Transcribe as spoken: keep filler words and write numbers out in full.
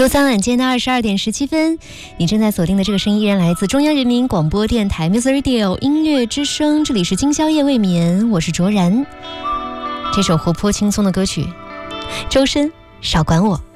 周三晚间的二十二点十七分，你正在锁定的这个声音依然来自中央人民广播电台 Music Radio 音乐之声，这里是今宵夜未眠，我是卓然。这首活泼轻松的歌曲，周深少管我。